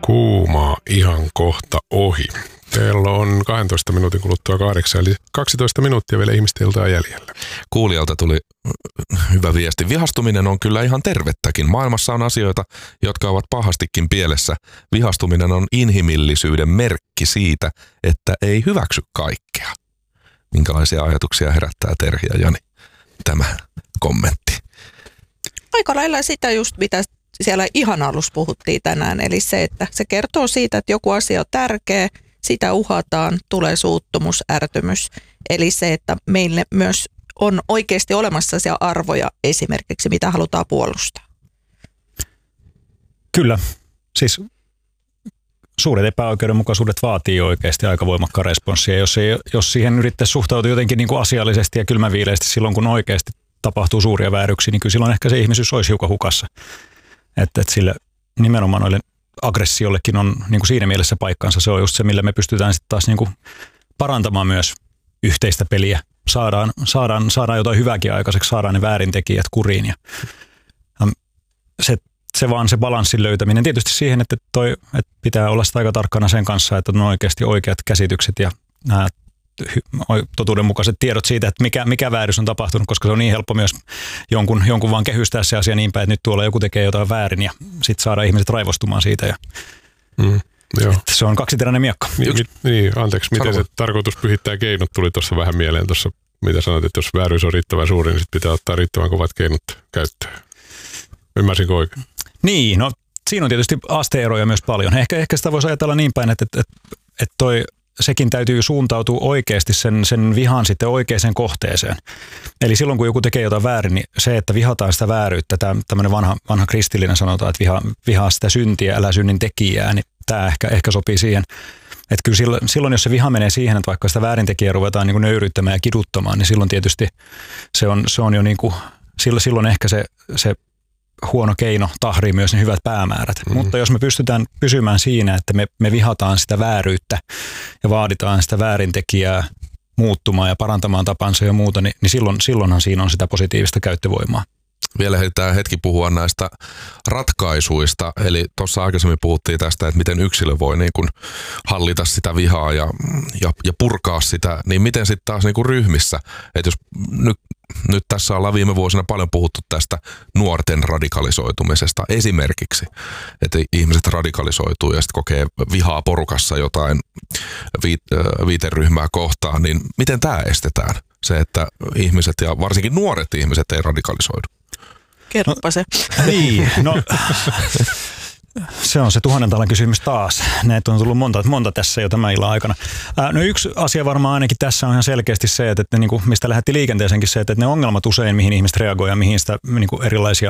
Kuuma ihan kohta ohi. Kello on 12 minuutin kuluttua 8, eli 12 minuuttia vielä ihmistiltaa jäljellä. Kuulijalta tuli hyvä viesti. Vihastuminen on kyllä ihan tervettäkin. Maailmassa on asioita, jotka ovat pahastikin pielessä. Vihastuminen on inhimillisyyden merkki siitä, että ei hyväksy kaikkea. Minkälaisia ajatuksia herättää Terhi ja Jani tämä kommentti? Aika lailla sitä just, mitä siellä ihan alussa puhuttiin tänään. Eli se, että se kertoo siitä, että joku asia on tärkeä, sitä uhataan, tulee suuttumus, ärtymys. Eli se, että meille myös on oikeasti olemassa siellä arvoja esimerkiksi, mitä halutaan puolustaa. Kyllä. Siis suuret epäoikeudenmukaisuudet vaatii oikeasti aika voimakkaan responssia. Jos siihen yrittäisi suhtautua jotenkin niin kuin asiallisesti ja kylmäviileisesti silloin, kun oikeasti tapahtuu suuria vääryksiä, niin kyllä silloin ehkä se ihmisyys olisi hiukan hukassa. Että sille nimenomaan noille aggressiollekin on niin kuin siinä mielessä paikkansa. Se on just se, millä me pystytään sitten taas niin kuin parantamaan myös yhteistä peliä. Saadaan jotain hyvääkin aikaiseksi, saadaan ne väärintekijät kuriin. Ja se vaan se balanssin löytäminen. Tietysti siihen, että pitää olla sitä aika tarkkana sen kanssa, että on oikeasti oikeat käsitykset ja nämä totuudenmukaiset tiedot siitä, että mikä väärys on tapahtunut, koska se on niin helppo myös jonkun vaan kehystää se asia niin päin, että nyt tuolla joku tekee jotain väärin ja sitten saada ihmiset raivostumaan siitä. Ja se on kaksiteräinen miekka. Miten se tarkoitus pyhittää keinot tuli tuossa vähän mieleen tuossa, mitä sanoit, että jos vääryys on riittävän suuri, niin sitten pitää ottaa riittävän kovat keinot käyttöön. Ymmärsinkö oikein? Niin, no siinä on tietysti asteeroja myös paljon. Ehkä sitä voisi ajatella niin päin, että sekin täytyy suuntautua oikeasti sen vihan sitten oikeaan kohteeseen. Eli silloin, kun joku tekee jotain väärin, niin se, että vihataan sitä vääryyttä, tämmöinen vanha kristillinen sanotaan, että vihaa sitä syntiä, älä synnin tekijää, niin tämä ehkä sopii siihen. Että kyllä silloin, jos se viha menee siihen, että vaikka sitä väärintekijää ruvetaan niin kuin nöyryttämään ja kiduttamaan, niin silloin tietysti se on jo niin kuin, silloin ehkä se huono keino tahrii myös ne hyvät päämäärät. Mutta jos me pystytään pysymään siinä, että me vihataan sitä vääryyttä ja vaaditaan sitä väärintekijää muuttumaan ja parantamaan tapansa ja muuta, niin silloinhan siinä on sitä positiivista käyttövoimaa. Vielä heitään hetki puhua näistä ratkaisuista. Eli tuossa aikaisemmin puhuttiin tästä, että miten yksilö voi niin kuin hallita sitä vihaa ja purkaa sitä. Niin miten sitten taas niin kuin ryhmissä, että jos nyt tässä ollaan viime vuosina paljon puhuttu tästä nuorten radikalisoitumisesta esimerkiksi, että ihmiset radikalisoituu ja sitten kokee vihaa porukassa jotain viiteryhmää kohtaan, niin miten tämä estetään? Se, että ihmiset ja varsinkin nuoret ihmiset ei radikalisoidu. Kerropa se. Niin, se on se 1000 talan kysymys taas. Näitä on tullut monta tässä jo tämän illan aikana. No yksi asia varmaan ainakin tässä on ihan selkeästi se, että niin kuin, mistä lähti liikenteeseenkin se, että ne ongelmat usein, mihin ihmiset reagoivat ja mihin sitä niin kuin erilaisia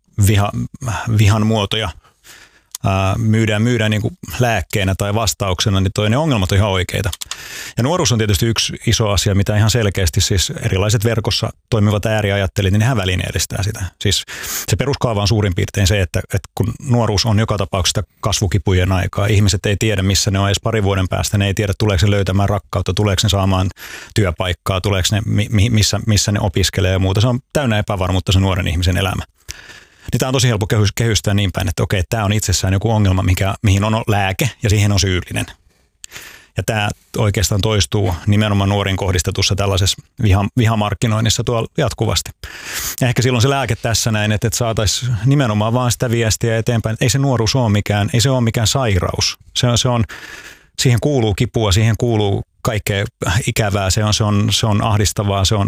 vihan muotoja myydään niin kuin lääkkeenä tai vastauksena, niin ne ongelmat on ihan oikeita. Ja nuoruus on tietysti yksi iso asia, mitä ihan selkeästi siis erilaiset verkossa toimivat ääriajattelijat, niin nehän välineellistää sitä. Siis se peruskaava on suurin piirtein se, että kun nuoruus on joka tapauksessa kasvukipujen aikaa, ihmiset ei tiedä, missä ne on edes parin vuoden päästä, ne ei tiedä, tuleeko ne löytämään rakkautta, tuleeko ne saamaan työpaikkaa, tuleeko ne, missä ne opiskelee ja muuta. Se on täynnä epävarmuutta se nuoren ihmisen elämä. Niin tämä on tosi helppo kehystää niin päin, että okei, tämä on itsessään joku ongelma, mihin on lääke ja siihen on syyllinen. Ja tämä oikeastaan toistuu nimenomaan nuoriin kohdistetussa tällaisessa vihamarkkinoinnissa tuolla jatkuvasti. Ja ehkä silloin se lääke tässä näin, että saataisiin nimenomaan vaan sitä viestiä eteenpäin, että ei se nuoruus ole mikään sairaus. Se on, siihen kuuluu kipua, siihen kuuluu kaikkea ikävää, se on ahdistavaa, se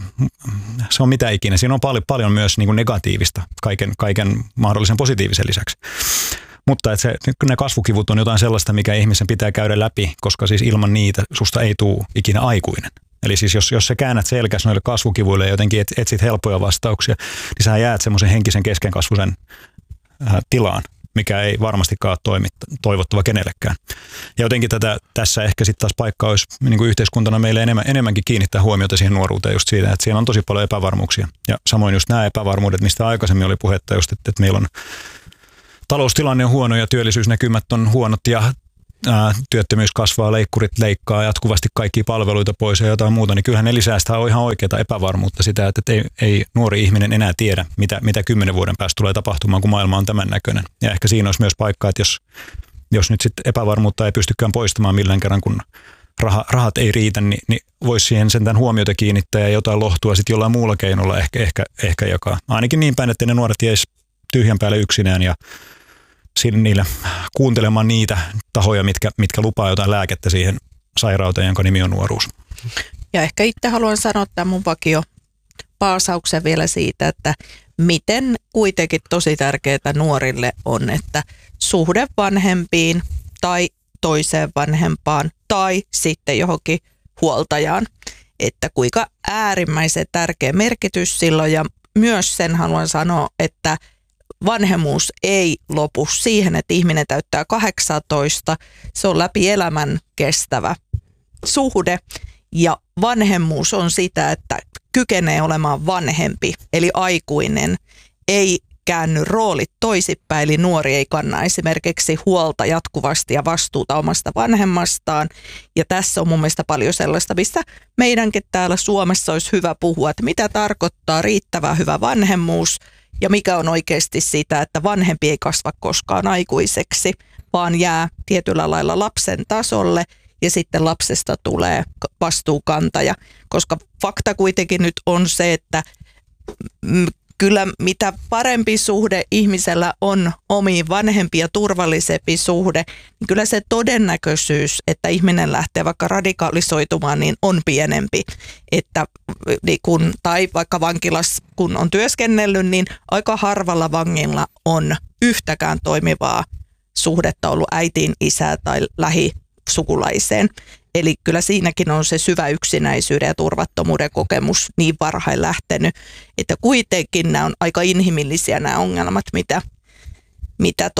on mitä ikinä. Siinä on paljon myös niin kuin negatiivista kaiken mahdollisen positiivisen lisäksi. Mutta että ne kasvukivut on jotain sellaista, mikä ihmisen pitää käydä läpi, koska siis ilman niitä susta ei tule ikinä aikuinen. Eli siis jos sä käännät selkäs noille kasvukivuille ja jotenkin etsit helppoja vastauksia, niin sä jäät semmoisen henkisen keskenkasvuisen tilaan, mikä ei varmastikaan ole toivottava kenellekään. Ja jotenkin tässä ehkä sitten taas paikka olisi niin kuin yhteiskuntana meille enemmänkin kiinnittää huomiota siihen nuoruuteen just siitä, että siellä on tosi paljon epävarmuuksia. Ja samoin just nämä epävarmuudet, mistä aikaisemmin oli puhetta just, että meillä on taloustilanne on huono ja työllisyysnäkymät on huonot ja työttömyys kasvaa, leikkurit leikkaa jatkuvasti kaikkia palveluita pois ja jotain muuta, niin kyllähän ne lisää sitä ihan oikeaa epävarmuutta sitä, että ei nuori ihminen enää tiedä, mitä 10 vuoden päästä tulee tapahtumaan, kun maailma on tämän näköinen. Ja ehkä siinä olisi myös paikka, että jos nyt sitten epävarmuutta ei pystykään poistamaan millään kerran, kun rahat ei riitä, niin voisi siihen sentään huomiota kiinnittää ja jotain lohtua sitten jollain muulla keinolla ehkä jakaa. Ainakin niin päin, että ne nuoret jäisi tyhjän päälle yksinään ja niille kuuntelemaan niitä tahoja, mitkä lupaa jotain lääkettä siihen sairauteen, jonka nimi on nuoruus. Ja ehkä itse haluan sanoa tämän mun vakio paasauksen vielä siitä, että miten kuitenkin tosi tärkeää nuorille on, että suhde vanhempiin tai toiseen vanhempaan tai sitten johonkin huoltajaan, että kuinka äärimmäisen tärkeä merkitys silloin ja myös sen haluan sanoa, että vanhemmuus ei lopu siihen, että ihminen täyttää 18, se on läpi elämän kestävä suhde ja vanhemmuus on sitä, että kykenee olemaan vanhempi eli aikuinen, ei käänny roolit toisinpäin, eli nuori ei kanna esimerkiksi huolta jatkuvasti ja vastuuta omasta vanhemmastaan. Ja tässä on mun mielestä paljon sellaista, mistä meidänkin täällä Suomessa olisi hyvä puhua, että mitä tarkoittaa riittävän hyvä vanhemmuus ja mikä on oikeasti sitä, että vanhempi ei kasva koskaan aikuiseksi, vaan jää tietyllä lailla lapsen tasolle ja sitten lapsesta tulee vastuukantaja, koska fakta kuitenkin nyt on se, että kyllä mitä parempi suhde ihmisellä on omiin vanhempiin ja turvallisempi suhde, niin kyllä se todennäköisyys, että ihminen lähtee vaikka radikalisoitumaan, niin on pienempi. Että, tai vaikka vankilassa kun on työskennellyt, niin aika harvalla vangilla on yhtäkään toimivaa suhdetta ollut äitiin, isään tai lähisukulaiseen. Eli kyllä siinäkin on se syvä yksinäisyyden ja turvattomuuden kokemus niin varhain lähtenyt, että kuitenkin nämä on aika inhimillisiä nämä ongelmat, mitä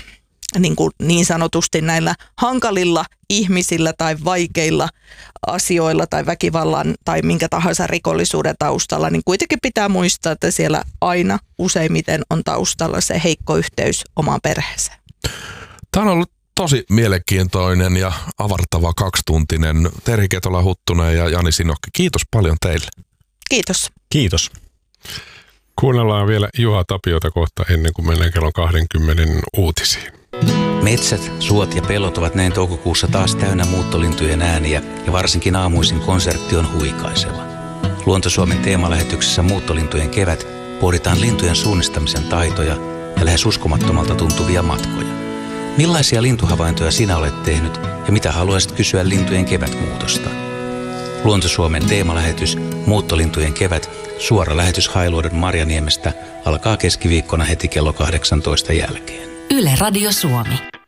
niin sanotusti näillä hankalilla ihmisillä tai vaikeilla asioilla tai väkivallan tai minkä tahansa rikollisuuden taustalla, niin kuitenkin pitää muistaa, että siellä aina useimmiten on taustalla se heikko yhteys omaan perheeseen. Tämä on ollut tosi mielenkiintoinen ja avartava 2-tuntinen. Terhi Ketola-Huttunen ja Jani Sinokki, kiitos paljon teille. Kiitos. Kiitos. Kuunnellaan vielä Juha Tapiota kohta ennen kuin mennään kello 20 uutisiin. Metsät, suot ja pellot ovat näin toukokuussa taas täynnä muuttolintujen ääniä ja varsinkin aamuisin konsertti on huikaiseva. Luonto-Suomen teemalähetyksessä Muuttolintujen kevät pohditaan lintujen suunnistamisen taitoja ja lähes uskomattomalta tuntuvia matkoja. Millaisia lintuhavaintoja sinä olet tehnyt ja mitä haluaisit kysyä lintujen kevätmuutosta? Luonto-Suomen teemalähetys Muuttolintujen kevät, suora lähetys Hailuodon Marjaniemestä alkaa keskiviikkona heti kello 18 jälkeen. Yle Radio Suomi.